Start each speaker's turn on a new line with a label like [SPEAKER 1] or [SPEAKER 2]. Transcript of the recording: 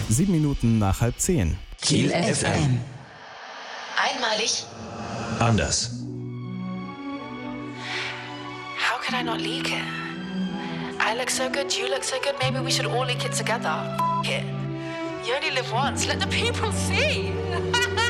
[SPEAKER 1] 7 Minuten nach 9:30.
[SPEAKER 2] Kiel FM.
[SPEAKER 3] Einmalig.
[SPEAKER 2] Anders.
[SPEAKER 3] How could I not leak it? I look so good, you look so good, maybe we should all leak it together. F it. You only live once, let the people see.